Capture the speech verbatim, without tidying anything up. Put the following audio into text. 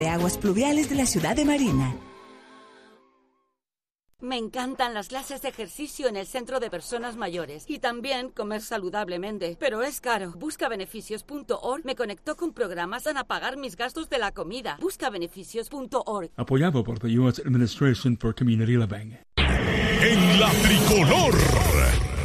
de aguas pluviales de la ciudad de Marina. Me encantan las clases de ejercicio en el centro de personas mayores y también comer saludablemente, pero es caro. Buscabeneficios punto org me conectó con programas para pagar mis gastos de la comida. Buscabeneficios punto org. Apoyado por the U S Administration for Community Living. En la tricolor.